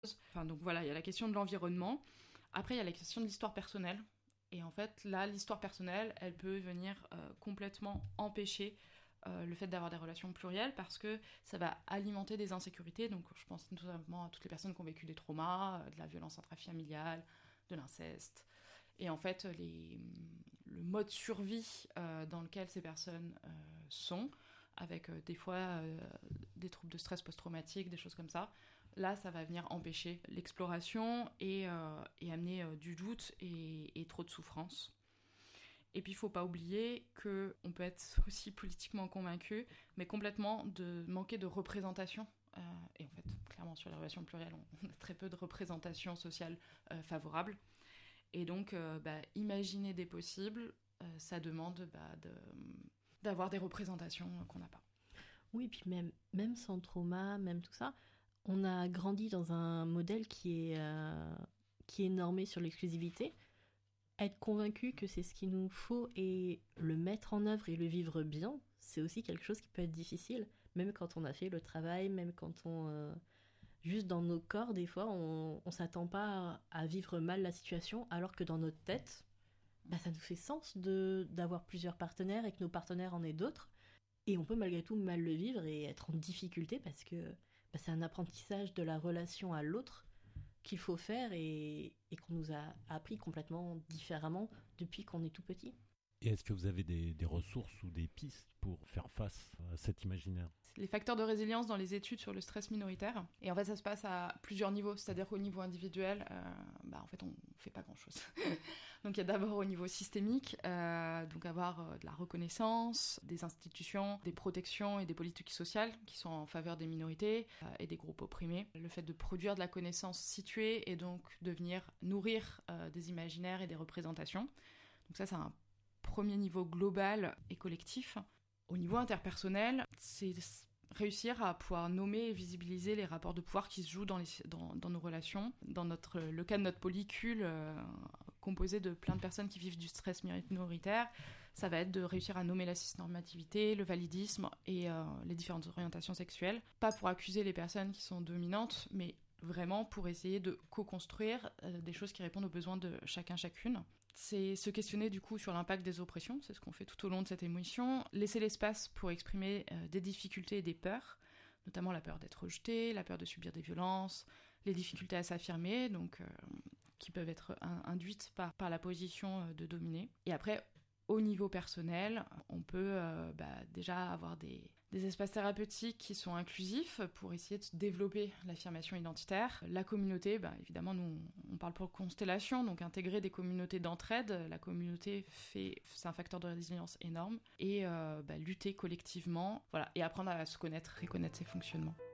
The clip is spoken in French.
Enfin, donc voilà, il y a la question de l'environnement. Après, il y a la question de l'histoire personnelle. Et en fait, là, l'histoire personnelle, elle peut venir complètement empêcher le fait d'avoir des relations plurielles parce que ça va alimenter des insécurités. Donc, je pense notamment à toutes les personnes qui ont vécu des traumas, de la violence intrafamiliale, de l'inceste. Et en fait, le mode survie dans lequel ces personnes sont, avec des fois des troubles de stress post-traumatique, des choses comme ça, là, ça va venir empêcher l'exploration et amener du doute et trop de souffrance. Et puis, il ne faut pas oublier qu'on peut être aussi politiquement convaincu, mais complètement de manquer de représentation. Et en fait, clairement, sur les relations plurielles, on a très peu de représentation sociale favorable. Et donc, imaginer des possibles, ça demande d'avoir des représentations qu'on n'a pas. Oui, puis même sans trauma, même tout ça, on a grandi dans un modèle qui est normé sur l'exclusivité. Être convaincu que c'est ce qu'il nous faut et le mettre en œuvre et le vivre bien, c'est aussi quelque chose qui peut être difficile, même quand on a fait le travail, même quand on... juste dans nos corps, des fois, on s'attend pas à vivre mal la situation, alors que dans notre tête, ça nous fait sens d'avoir plusieurs partenaires et que nos partenaires en aient d'autres. Et on peut malgré tout mal le vivre et être en difficulté parce que c'est un apprentissage de la relation à l'autre qu'il faut faire et qu'on nous a appris complètement différemment depuis qu'on est tout petit. Et est-ce que vous avez des ressources ou des pistes pour faire face à cet imaginaire ? Les facteurs de résilience dans les études sur le stress minoritaire. Et en fait, ça se passe à plusieurs niveaux. C'est-à-dire qu'au niveau individuel, en fait, on fait pas grand-chose. Donc, il y a d'abord au niveau systémique, donc avoir de la reconnaissance, des institutions, des protections et des politiques sociales qui sont en faveur des minorités et des groupes opprimés. Le fait de produire de la connaissance située et donc de venir nourrir des imaginaires et des représentations. Donc ça, c'est un premier niveau global et collectif. Au niveau interpersonnel, c'est réussir à pouvoir nommer et visibiliser les rapports de pouvoir qui se jouent dans nos relations. Dans le cas de notre polycule composé de plein de personnes qui vivent du stress minoritaire, ça va être de réussir à nommer la cisnormativité, le validisme et les différentes orientations sexuelles. Pas pour accuser les personnes qui sont dominantes, mais vraiment pour essayer de co-construire des choses qui répondent aux besoins de chacun, chacune. C'est se questionner du coup sur l'impact des oppressions, c'est ce qu'on fait tout au long de cette émission, laisser l'espace pour exprimer des difficultés et des peurs, notamment la peur d'être rejeté, la peur de subir des violences, les difficultés à s'affirmer, donc qui peuvent être induites par la position de dominé. Et après, au niveau personnel, on peut déjà avoir des espaces thérapeutiques qui sont inclusifs pour essayer de développer l'affirmation identitaire. La communauté, évidemment, nous, on parle pour constellation, donc intégrer des communautés d'entraide. La communauté, c'est un facteur de résilience énorme. Et lutter collectivement, voilà, et apprendre à se connaître et connaître ses fonctionnements.